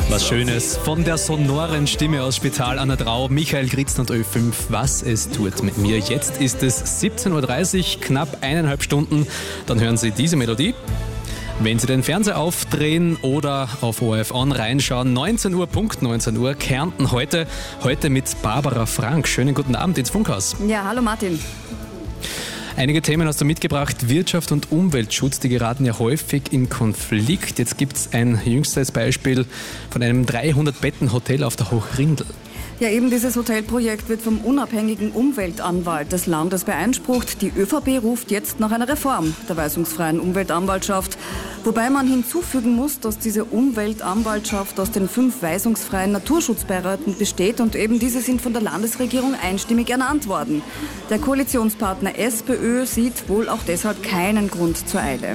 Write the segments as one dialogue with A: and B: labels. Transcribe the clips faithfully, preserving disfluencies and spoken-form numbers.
A: Was Schönes von der sonoren Stimme aus Spital an der Drau, Michael Gritzen und Ö fünf, was es tut mit mir. Jetzt ist es siebzehn Uhr dreißig, knapp eineinhalb Stunden. Dann hören Sie diese Melodie. Wenn Sie den Fernseher aufdrehen oder auf O R F On reinschauen, neunzehn Uhr, Punkt neunzehn Uhr, Kärnten heute, heute mit Barbara Frank. Schönen guten Abend ins Funkhaus.
B: Ja, hallo Martin.
A: Einige Themen hast du mitgebracht. Wirtschaft und Umweltschutz, die geraten ja häufig in Konflikt. Jetzt gibt es ein jüngstes Beispiel von einem dreihundert-Betten-Hotel auf der Hochrindl.
B: Ja, eben dieses Hotelprojekt wird vom unabhängigen Umweltanwalt des Landes beansprucht. Die ÖVP ruft jetzt nach einer Reform der weisungsfreien Umweltanwaltschaft. Wobei man hinzufügen muss, dass diese Umweltanwaltschaft aus den fünf weisungsfreien Naturschutzbeiräten besteht und eben diese sind von der Landesregierung einstimmig ernannt worden. Der Koalitionspartner SPÖ sieht wohl auch deshalb keinen Grund zur Eile.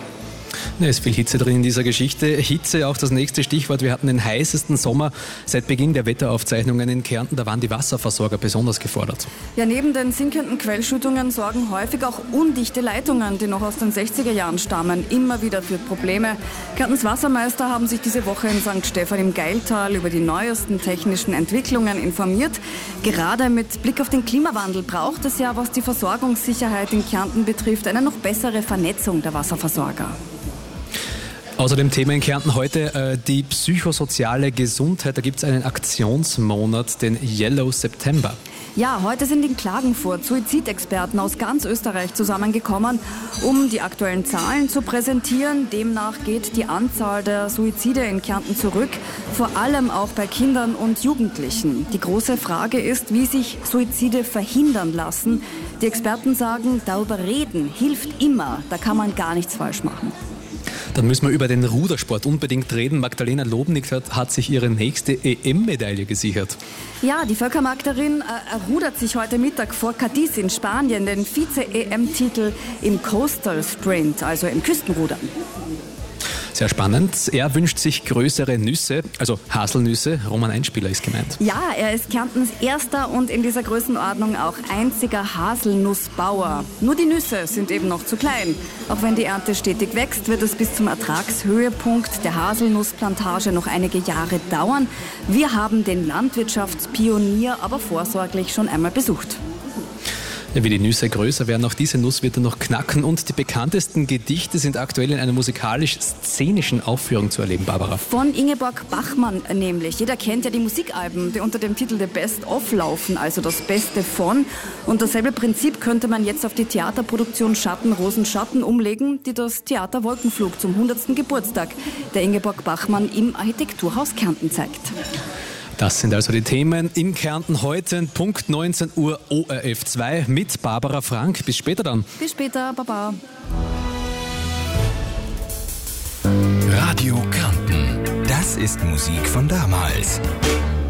A: Da ist viel Hitze drin in dieser Geschichte. Hitze, auch das nächste Stichwort. Wir hatten den heißesten Sommer seit Beginn der Wetteraufzeichnungen in Kärnten. Da waren die Wasserversorger besonders gefordert.
B: Ja, neben den sinkenden Quellschüttungen sorgen häufig auch undichte Leitungen, die noch aus den sechziger Jahren stammen, immer wieder für Probleme. Kärntens Wassermeister haben sich diese Woche in Sankt Stephan im Geiltal über die neuesten technischen Entwicklungen informiert. Gerade mit Blick auf den Klimawandel braucht es ja, was die Versorgungssicherheit in Kärnten betrifft, eine noch bessere Vernetzung der Wasserversorger.
A: Außerdem Thema in Kärnten heute äh, die psychosoziale Gesundheit. Da gibt es einen Aktionsmonat, den Yellow September.
B: Ja, heute sind in Klagenfurt Suizidexperten aus ganz Österreich zusammengekommen, um die aktuellen Zahlen zu präsentieren. Demnach geht die Anzahl der Suizide in Kärnten zurück, vor allem auch bei Kindern und Jugendlichen. Die große Frage ist, wie sich Suizide verhindern lassen. Die Experten sagen, darüber reden hilft immer, da kann man gar nichts falsch machen.
A: Dann müssen wir über den Rudersport unbedingt reden. Magdalena Lobnig hat, hat sich ihre nächste E M-Medaille gesichert.
B: Ja, die Völkermarkterin äh, errudert sich heute Mittag vor Cadiz in Spanien den Vize-E M-Titel im Coastal Sprint, also im Küstenrudern.
A: Sehr spannend. Er wünscht sich größere Nüsse, also Haselnüsse. Roman Einspieler ist gemeint.
B: Ja, er ist Kärntens erster und in dieser Größenordnung auch einziger Haselnussbauer. Nur die Nüsse sind eben noch zu klein. Auch wenn die Ernte stetig wächst, wird es bis zum Ertragshöhepunkt der Haselnussplantage noch einige Jahre dauern. Wir haben den Landwirtschaftspionier aber vorsorglich schon einmal besucht.
A: Ja, wie die Nüsse größer werden, auch diese Nuss wird er noch knacken. Und die bekanntesten Gedichte sind aktuell in einer musikalisch-szenischen Aufführung zu erleben, Barbara.
B: Von Ingeborg Bachmann nämlich. Jeder kennt ja die Musikalben, die unter dem Titel The Best of laufen, also das Beste von. Und dasselbe Prinzip könnte man jetzt auf die Theaterproduktion Schatten, Rosen, Schatten umlegen, die das Theater Wolkenflug zum hundertsten Geburtstag der Ingeborg Bachmann im Architekturhaus Kärnten zeigt.
A: Das sind also die Themen in Kärnten heute, Punkt neunzehn Uhr O R F zwei mit Barbara Frank. Bis später dann.
B: Bis später, Baba.
C: Radio Kärnten, das ist Musik von damals.